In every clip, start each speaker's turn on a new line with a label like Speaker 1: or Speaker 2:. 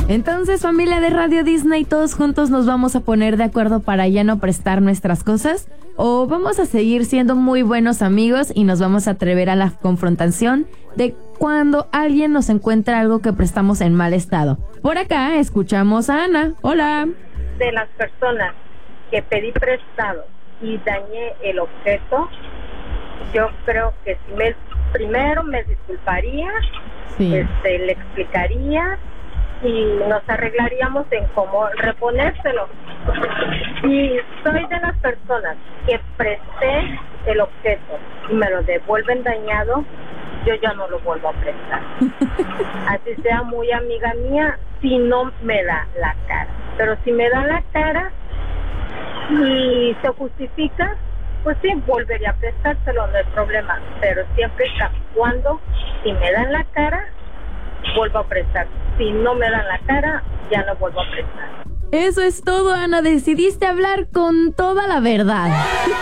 Speaker 1: Entonces, familia de Radio Disney, todos juntos nos vamos a poner de acuerdo para ya no prestar nuestras cosas, o vamos a seguir siendo muy buenos amigos y nos vamos a atrever a la confrontación de cuando alguien nos encuentra algo que prestamos en mal estado. Por acá escuchamos a Ana. Hola.
Speaker 2: De las personas que pedí prestado y dañé el objeto, yo creo que primero me disculparía,
Speaker 1: sí,
Speaker 2: le explicaría y nos arreglaríamos en cómo reponérselo. Y soy de las personas que presté el objeto y me lo devuelven dañado, yo ya no lo vuelvo a prestar. Así sea muy amiga mía, si no me da la cara. Pero si me da la cara y se justifica, pues sí, volvería a prestárselo, no hay problema. Pero siempre cuando, si me dan la cara, vuelvo a prestar. Si no me dan la cara, ya no vuelvo a prestar.
Speaker 1: Eso es todo, Ana. Decidiste hablar con toda la verdad.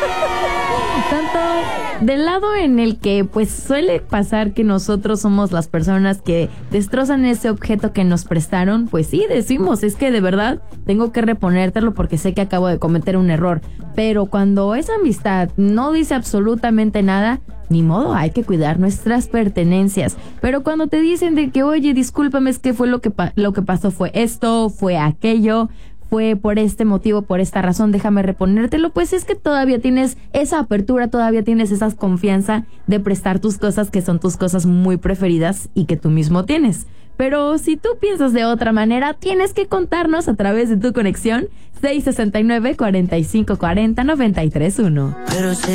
Speaker 1: Tanto del lado en el que pues suele pasar que nosotros somos las personas que destrozan ese objeto que nos prestaron, pues sí, decimos, es que de verdad tengo que reponértelo porque sé que acabo de cometer un error. Pero cuando esa amistad no dice absolutamente nada, ni modo, hay que cuidar nuestras pertenencias. Pero cuando te dicen de que, oye, discúlpame, es que fue lo que pasó, fue esto, fue aquello, fue por este motivo, por esta razón, déjame reponértelo, pues es que todavía tienes esa apertura, todavía tienes esa confianza de prestar tus cosas que son tus cosas muy preferidas y que tú mismo tienes. Pero si tú piensas de otra manera, tienes que contarnos a través de tu conexión 669-4540-931.